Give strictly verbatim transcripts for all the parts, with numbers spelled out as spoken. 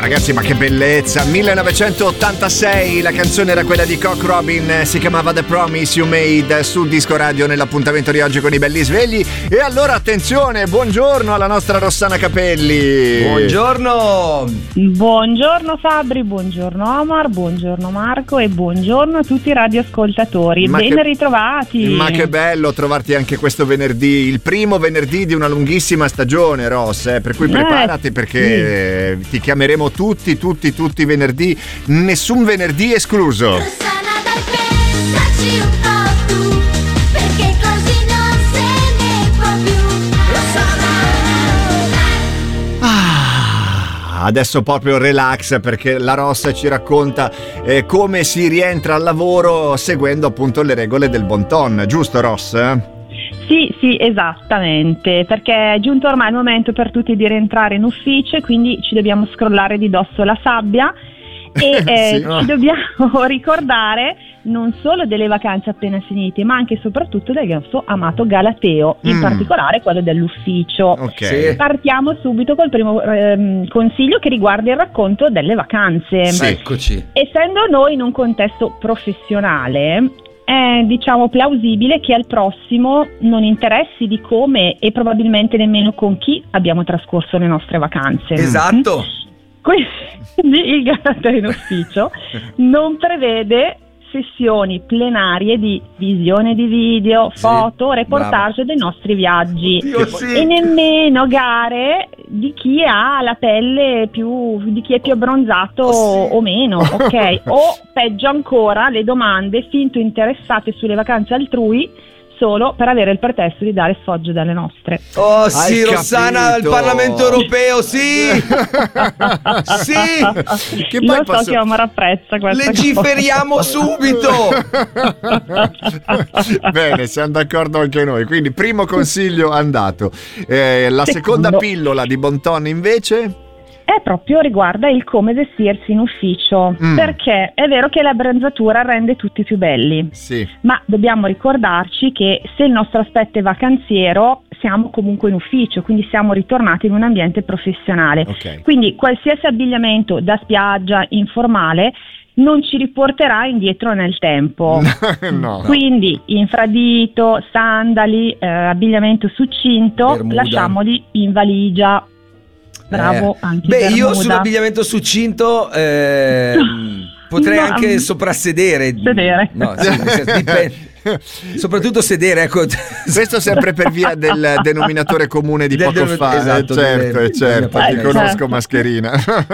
ragazzi, ma che bellezza! millenovecentottantasei, la canzone era quella di Cock Robin, si chiamava The Promise You Made, sul Disco Radio, nell'appuntamento di oggi con i belli svegli. E allora attenzione, buongiorno alla nostra Rossana Capelli. Buongiorno. Buongiorno Fabri, buongiorno Omar, buongiorno Marco e buongiorno a tutti i radioascoltatori. Ma ben che... ritrovati. Ma che bello trovarti anche questo venerdì, il primo venerdì di una lunghissima stagione, Ross, eh? Per cui preparati, eh, perché sì, ti chiameremo tutti, tutti, tutti i venerdì, nessun venerdì escluso. Rossana, dai, pensaci un po' tu, perché così non se ne può più. Rossana, Ah, adesso proprio relax, perché la Ross ci racconta eh, come si rientra al lavoro seguendo appunto le regole del bon ton, giusto Ross? Sì, sì, esattamente, perché è giunto ormai il momento per tutti di rientrare in ufficio e quindi ci dobbiamo scrollare di dosso la sabbia e eh, Sì, no. ci dobbiamo ricordare non solo delle vacanze appena finite, ma anche e soprattutto del nostro amato Galateo, in Mm. particolare quello dell'ufficio. Ok. Sì. Partiamo subito col primo ehm, consiglio che riguarda il racconto delle vacanze. Sì. Eccoci. Essendo noi in un contesto professionale, è diciamo plausibile che al prossimo non interessi di come e probabilmente nemmeno con chi abbiamo trascorso le nostre vacanze. Esatto. Quindi il Galateo in ufficio non prevede sessioni plenarie di visione di video, Sì, foto, reportage brava. dei nostri viaggi. Dio, sì. E nemmeno gare di chi ha la pelle più, di chi è più abbronzato Oh, sì. o meno, ok? O peggio ancora, le domande finto interessate sulle vacanze altrui solo per avere il pretesto di dare sfoggio dalle nostre. Oh sì, Hai Rossana, capito? al Parlamento Europeo, sì. Sì. Che Lo poi so posso- che Omar apprezza questa Legiferiamo cosa. subito. Bene, siamo d'accordo anche noi. Quindi primo consiglio andato. Eh, la seconda Secondo. pillola di bon ton invece? È proprio riguarda il come vestirsi in ufficio, Mm. perché è vero che la bronzatura rende tutti più belli, Sì. ma dobbiamo ricordarci che se il nostro aspetto è vacanziero siamo comunque in ufficio, quindi siamo ritornati in un ambiente professionale. Ok. Quindi qualsiasi abbigliamento da spiaggia informale non ci riporterà indietro nel tempo. No. Quindi infradito, sandali, eh, abbigliamento succinto, Bermuda. lasciamoli in valigia. Bravo, Eh. anche Beh, io Bermuda. sull'abbigliamento succinto eh, potrei No, anche mm, soprassedere. sedere. No, sì, dipende. Soprattutto sedere, ecco. Questo sempre per via del denominatore comune di Del poco denom- fa. esatto, eh, certo, delle- eh, certo, delle- ti Eh, conosco certo. mascherina.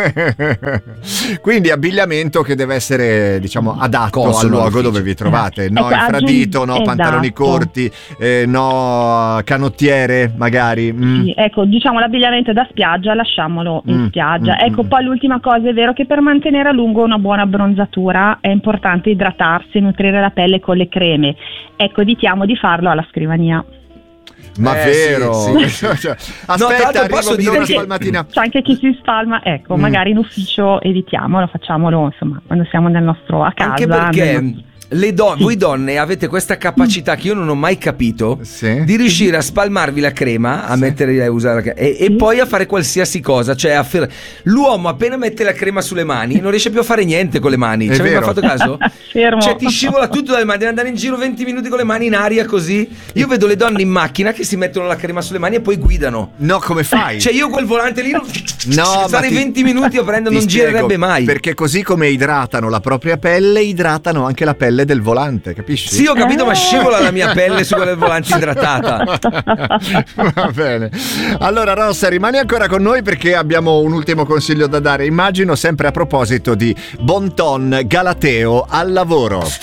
Quindi abbigliamento che deve essere, diciamo, adatto Consono al luogo all'ufficio. dove vi trovate. No Ecco, infradito, no aggiung- pantaloni esatto. corti, eh, no canottiere magari. Mm. Sì, ecco, diciamo l'abbigliamento da spiaggia lasciamolo in Mm, spiaggia. mm, Ecco, mm. poi l'ultima cosa, è vero che per mantenere a lungo una buona abbronzatura è importante idratarsi e nutrire la pelle con le creme. Ecco, evitiamo di farlo alla scrivania. Ma Eh, vero? sì, sì, sì. Cioè, No, tra aspetta, l'altro arrivo, posso mi do dire una che- spalmatina. C'è anche chi si spalma, ecco, Mm. magari in ufficio evitiamolo, facciamolo insomma quando siamo nel nostro a casa. Anche perché nel- le don- Sì. voi donne avete questa capacità che io non ho mai capito Sì. di riuscire a spalmarvi la crema, a mettere a usare la crema, e, e Sì. poi a fare qualsiasi cosa. Cioè, a fer- l'uomo appena mette la crema sulle mani non riesce più a fare niente con le mani. È Ci avete mai vero. fatto caso? Fermo. Cioè, ti scivola tutto dalle mani, devi andare in giro venti minuti con le mani in aria così. Io vedo le donne in macchina che si mettono la crema sulle mani e poi guidano. No, come fai? Cioè, io quel volante lì non... No, stare ma ti- venti minuti a prendere ti non spiego, girerebbe mai. Perché così come idratano la propria pelle, idratano anche la pelle del volante, capisci? Sì, ho capito, ma scivola la mia pelle su quella del volante idratata. Va bene. Allora Rossa, rimani ancora con noi perché abbiamo un ultimo consiglio da dare. Immagino sempre a proposito di bon ton galateo al lavoro.